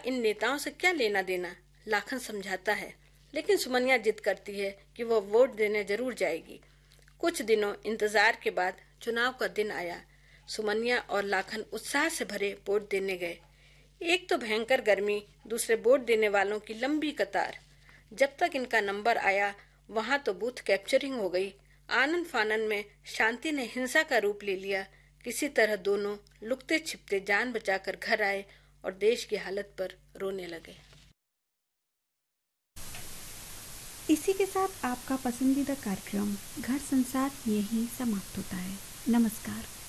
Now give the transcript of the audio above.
इन नेताओं से क्या लेना देना, लाखन समझाता है, लेकिन सुमनिया जिद करती है कि वह वोट देने जरूर जाएगी। कुछ दिनों इंतजार के बाद चुनाव का दिन आया। सुमनिया और लाखन उत्साह से भरे वोट देने गए। एक तो भयंकर गर्मी, दूसरे वोट देने वालों की लंबी कतार। जब तक इनका नंबर आया वहां तो बूथ कैप्चरिंग हो गई। आनन फानन में शांति ने हिंसा का रूप ले लिया। किसी तरह दोनों लुकते छिपते जान बचाकर घर आए और देश की हालत पर रोने लगे। इसी के साथ आपका पसंदीदा कार्यक्रम घर संसार यहीं समाप्त होता है। नमस्कार।